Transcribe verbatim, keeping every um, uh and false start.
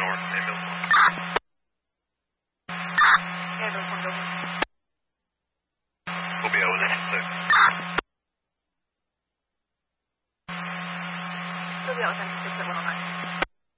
north end of one. Yeah, those ones open. We'll be over there. We'll be able to send you six seven oh nine.